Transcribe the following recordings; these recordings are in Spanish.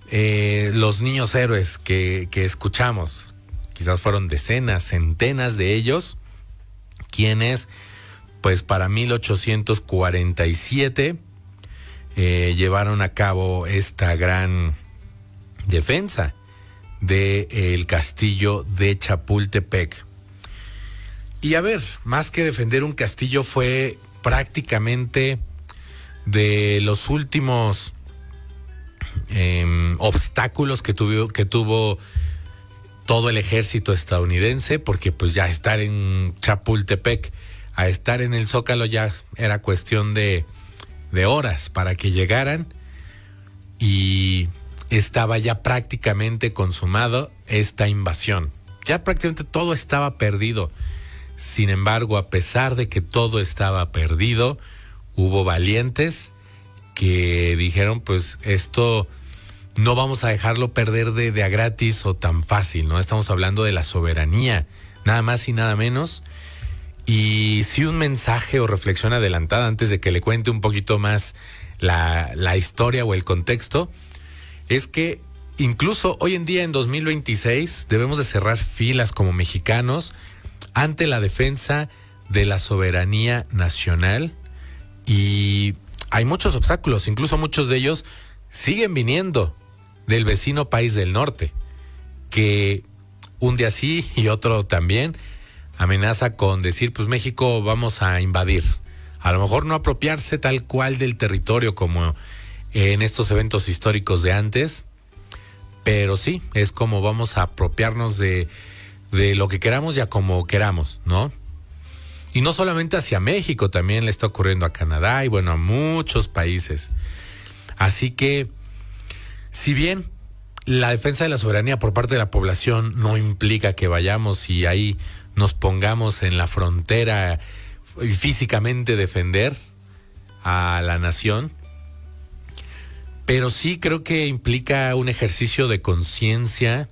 los niños héroes que escuchamos, quizás fueron decenas, centenas de ellos, quienes, pues para 1847, llevaron a cabo esta gran defensa del castillo de Chapultepec. Y a ver, más que defender un castillo, fue prácticamente de los últimos obstáculos que tuvo todo el ejército estadounidense, porque pues ya estar en Chapultepec a estar en el Zócalo ya era cuestión de horas para que llegaran, y estaba ya prácticamente consumado esta invasión. Ya prácticamente todo estaba perdido. Sin embargo, a pesar de que todo estaba perdido, hubo valientes que dijeron, pues esto no vamos a dejarlo perder de a gratis o tan fácil, ¿no? Estamos hablando de la soberanía, nada más y nada menos. Y sí, un mensaje o reflexión adelantada antes de que le cuente un poquito más la historia o el contexto, es que incluso hoy en día, en 2026, debemos de cerrar filas como mexicanos ante la defensa de la soberanía nacional. Y hay muchos obstáculos, incluso muchos de ellos siguen viniendo del vecino país del norte, que un día sí y otro también amenaza con decir, pues México vamos a invadir. A lo mejor no apropiarse tal cual del territorio como en estos eventos históricos de antes, pero sí, es como vamos a apropiarnos de lo que queramos y a como queramos, ¿no? Y no solamente hacia México, también le está ocurriendo a Canadá y bueno, a muchos países. Así que, si bien la defensa de la soberanía por parte de la población no implica que vayamos y ahí nos pongamos en la frontera y físicamente defender a la nación, pero sí creo que implica un ejercicio de conciencia,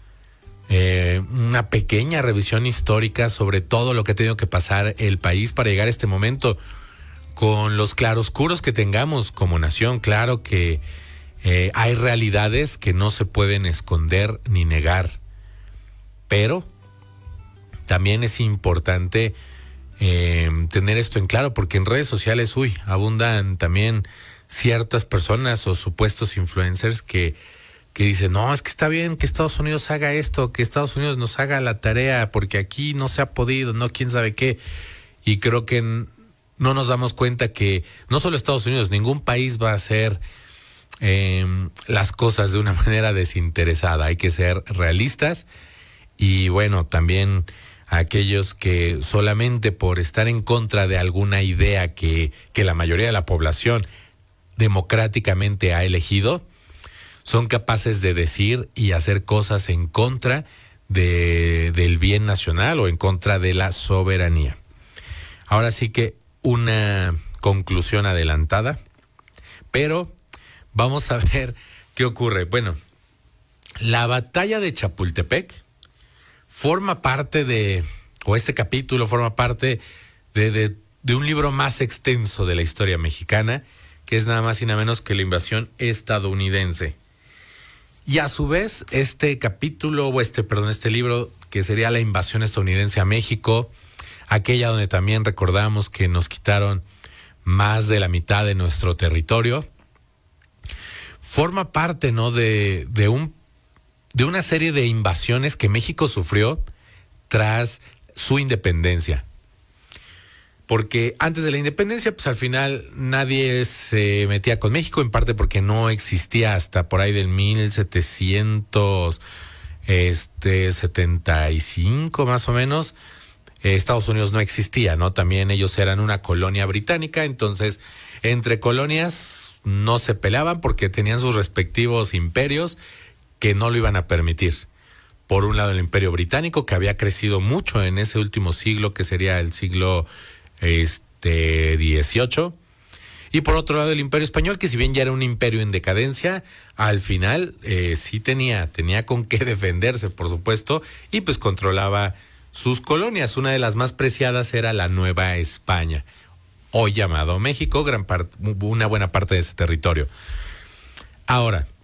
una pequeña revisión histórica sobre todo lo que ha tenido que pasar el país para llegar a este momento, con los claroscuros que tengamos como nación. Claro que hay realidades que no se pueden esconder ni negar, pero también es importante tener esto en claro, porque en redes sociales, abundan también ciertas personas o supuestos influencers que dicen, no, es que está bien que Estados Unidos haga esto, que Estados Unidos nos haga la tarea, porque aquí no se ha podido, no, quién sabe qué. Y creo que no nos damos cuenta que no solo Estados Unidos, ningún país va a hacer las cosas de una manera desinteresada. Hay que ser realistas. Y bueno, también aquellos que solamente por estar en contra de alguna idea que la mayoría de la población democráticamente ha elegido, son capaces de decir y hacer cosas en contra del bien nacional o en contra de la soberanía. Ahora sí que una conclusión adelantada, pero vamos a ver qué ocurre. Bueno, la batalla de Chapultepec forma parte este capítulo forma parte de un libro más extenso de la historia mexicana, que es nada más y nada menos que la invasión estadounidense. Y a su vez, este libro, que sería la invasión estadounidense a México, aquella donde también recordamos que nos quitaron más de la mitad de nuestro territorio, forma parte, ¿no?, de una serie de invasiones que México sufrió tras su independencia. Porque antes de la independencia, pues al final nadie se metía con México, en parte porque no existía hasta por ahí del 1775 más o menos. Estados Unidos no existía, ¿no? También ellos eran una colonia británica, entonces entre colonias no se peleaban porque tenían sus respectivos imperios que no lo iban a permitir. Por un lado, el Imperio Británico, que había crecido mucho en ese último siglo, que sería el siglo XVIII, y por otro lado el Imperio Español, que si bien ya era un imperio en decadencia, al final sí tenía con qué defenderse, por supuesto, y pues controlaba sus colonias. Una de las más preciadas era la Nueva España, hoy llamado México, una buena parte de ese territorio. Ahora,